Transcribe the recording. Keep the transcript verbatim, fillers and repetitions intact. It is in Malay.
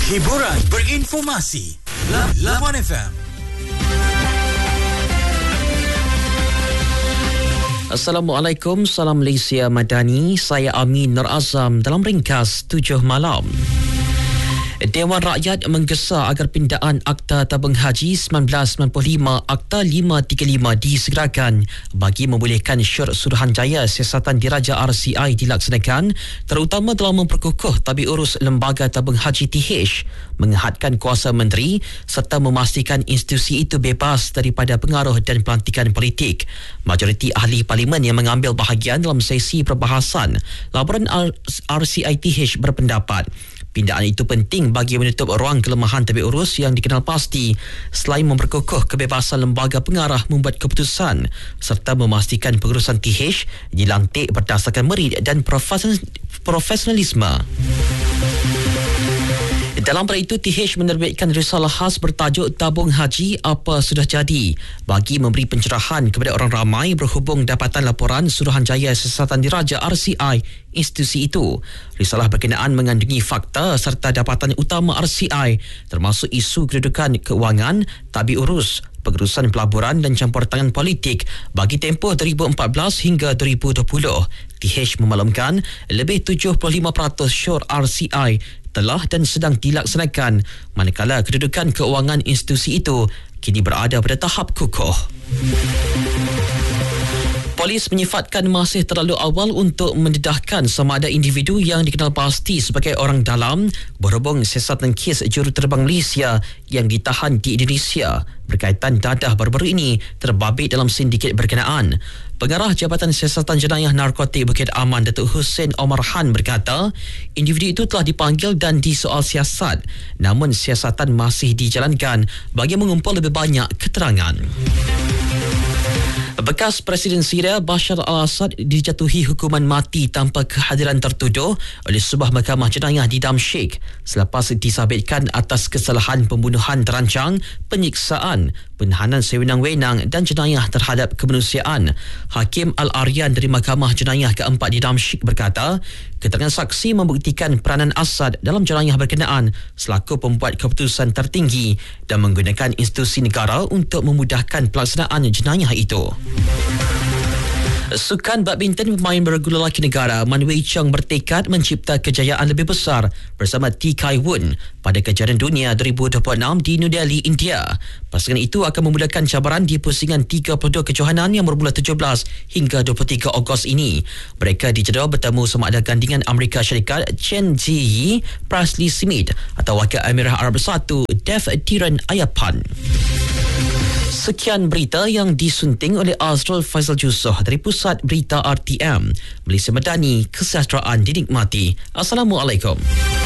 Hiburan berinformasi. Lawan F M. Assalamualaikum, salam Malaysia Madani. Saya Amin Nur Azam dalam ringkas tujuh malam. Dewan Rakyat menggesa agar pindaan Akta Tabung Haji seribu sembilan ratus sembilan puluh lima Akta lima tiga lima disegerakan bagi membolehkan syur Suruhanjaya Siasatan Diraja R C I dilaksanakan, terutama dalam memperkukuh tabik urus Lembaga Tabung Haji T H, menghadkan kuasa menteri serta memastikan institusi itu bebas daripada pengaruh dan pelantikan politik. Majoriti ahli parlimen yang mengambil bahagian dalam sesi perbahasan laporan R C I T H berpendapat pindaan itu penting bagi menutup ruang kelemahan tabik urus yang dikenal pasti, selain memperkukuh kebebasan lembaga pengarah membuat keputusan serta memastikan pengurusan T H dilantik berdasarkan merit dan profesionalisme. Dalam pada itu, T H menerbitkan risalah khas bertajuk Tabung Haji Apa Sudah Jadi bagi memberi pencerahan kepada orang ramai berhubung dapatan laporan Suruhanjaya Siasatan Diraja R C I institusi itu. Risalah berkenaan mengandungi fakta serta dapatan utama R C I termasuk isu kedudukan keuangan, tabik urus, pengurusan pelaburan dan campur tangan politik bagi tempoh dua ribu empat belas hingga dua ribu dua puluh. T H memaklumkan lebih tujuh puluh lima peratus syur R C I telah dan sedang dilaksanakan, manakala kedudukan keuangan institusi itu kini berada pada tahap kukuh. Polis menyifatkan masih terlalu awal untuk mendedahkan sama ada individu yang dikenal pasti sebagai orang dalam berhubung siasatan kes juruterbang Malaysia yang ditahan di Indonesia berkaitan dadah baru-baru ini terbabit dalam sindiket berkenaan. Pengarah Jabatan Siasatan Jenayah Narkotik Bukit Aman, Datuk Hussein Omar Han berkata, individu itu telah dipanggil dan disoal siasat, namun siasatan masih dijalankan bagi mengumpul lebih banyak keterangan. Bekas Presiden Syria Bashar al-Assad dijatuhi hukuman mati tanpa kehadiran tertuduh oleh sebuah mahkamah jenayah di Damsyik selepas disabitkan atas kesalahan pembunuhan terancang, penyiksaan, penahanan sewenang-wenang dan jenayah terhadap kemanusiaan. Hakim Al-Aryan dari Mahkamah Jenayah keempat di Damsyik berkata, keterangan saksi membuktikan peranan Assad dalam jenayah berkenaan selaku pembuat keputusan tertinggi dan menggunakan institusi negara untuk memudahkan pelaksanaan jenayah itu. Sukan badminton pemain bergula lelaki negara Man Wei Chong bertekad mencipta kejayaan lebih besar bersama T. Kai Woon pada kejuaraan dunia dua ribu dua puluh enam di New Delhi, India. Pasangan itu akan memudahkan cabaran di pusingan tiga puluh dua kejohanan yang bermula tujuh belas hingga dua puluh tiga Ogos ini. Mereka dijadual bertemu sama ada gandingan Amerika Syarikat Chen Ziyi, Presley Smith atau wakil Emirah Arab Bersatu Dev Tiran Ayapan. Sekian berita yang disunting oleh Azrul Faizal Jusoh dari Pusat Berita R T M. Malaysia Madani, kesejahteraan dinikmati. Assalamualaikum.